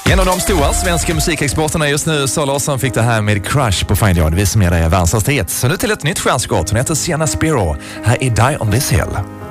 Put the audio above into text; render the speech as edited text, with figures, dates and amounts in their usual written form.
En av de stora svenska musikexporterna just nu, Sara Larsson, fick det här med Crush på Find Yard. Vi som ger dig världens hastighet. Så nu till ett nytt stjärnskott. Hon heter Sienna Spiro. Här är Die on this Hill.